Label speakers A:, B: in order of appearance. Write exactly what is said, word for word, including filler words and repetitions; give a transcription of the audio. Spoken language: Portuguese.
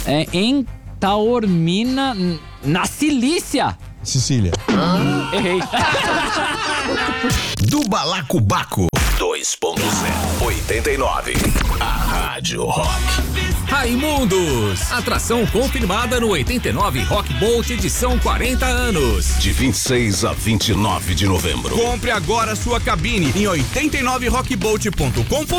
A: É em Taormina, na Cilícia.
B: Sicília.
A: Ah. Errei.
C: Do Balacobaco dois ponto zero, oitenta e nove. A Rádio Rock.
D: Raimundos, atração confirmada no oitenta e nove Rock Bolt edição quarenta anos.
C: De vinte e seis a vinte e nove de novembro.
E: Compre agora sua cabine em oitenta e nove rock bolt ponto com ponto br.